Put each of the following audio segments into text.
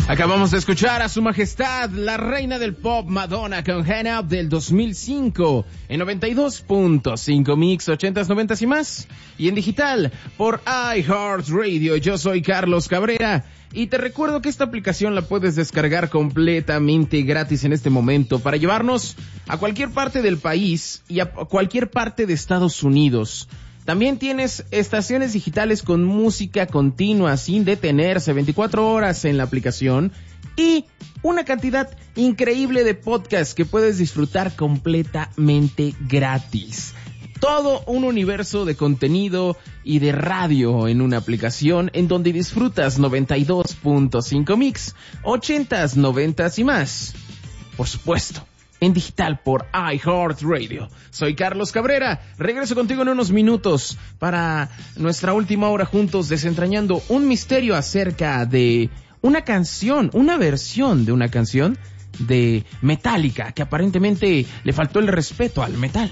Acabamos de escuchar a Su Majestad, la reina del pop, Madonna, con Hand Up del 2005, en 92.5 Mix, 80s, 90s y más, y en digital por iHeartRadio. Yo soy Carlos Cabrera, y te recuerdo que esta aplicación la puedes descargar completamente gratis en este momento para llevarnos a cualquier parte del país y a cualquier parte de Estados Unidos. También tienes estaciones digitales con música continua, sin detenerse, 24 horas en la aplicación, y una cantidad increíble de podcasts que puedes disfrutar completamente gratis. Todo un universo de contenido y de radio en una aplicación en donde disfrutas 92.5 Mix, 80s, 90s y más. Por supuesto, en digital por iHeartRadio. Soy Carlos Cabrera, regreso contigo en unos minutos para nuestra última hora juntos, desentrañando un misterio acerca de una canción, una versión de una canción de Metallica, que aparentemente le faltó el respeto al metal.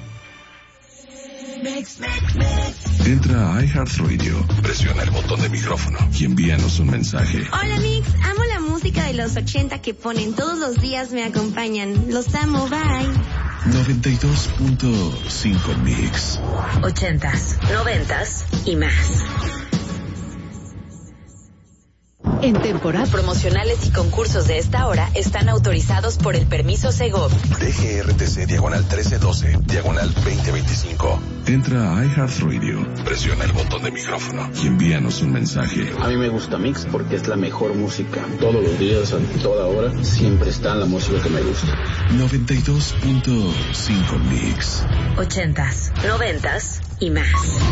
Entra a iHeartRadio, presiona el botón de micrófono y envíanos un mensaje. Hola Mix, amo la música de los 80 que ponen todos los días, me acompañan. Los amo, bye. 92.5 Mix. 80s, 90s y más. En temporada, promocionales y concursos de esta hora están autorizados por el permiso Segov. DGRTC diagonal 1312, diagonal 2025. Entra a iHeartRadio, presiona el botón de micrófono y envíanos un mensaje. A mí me gusta Mix porque es la mejor música. Todos los días, a toda hora, siempre está la música que me gusta. 92.5 Mix. 80s, 90s y más.